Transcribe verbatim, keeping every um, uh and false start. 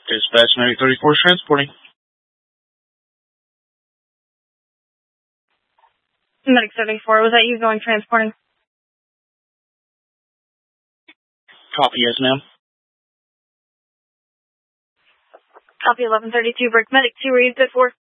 Dispatch ninety thirty-four is transporting. Medic seventy-four, was that you going transporting? Copy, yes, ma'am. Copy eleven thirty-two, Brick Medic two, where you good for?